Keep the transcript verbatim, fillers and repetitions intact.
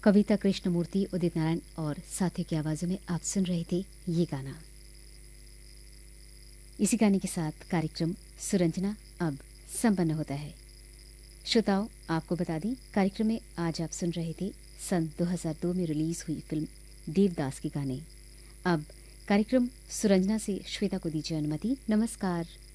कविता कृष्णमूर्ति, उदित नारायण और साथियों की आवाज़ों में आप सुन रहे थे ये गाना। इसी गाने के साथ कार्यक्रम सुरंजना अब संपन्न होता है। श्रोताओं, आपको बता दें, कार्यक्रम में आज आप सुन रहे थे सन दो हज़ार दो में रिलीज हुई फिल्म देवदास के गाने। अब कार्यक्रम सुरंजना से श्वेता को दीजिए अनुमति। नमस्कार।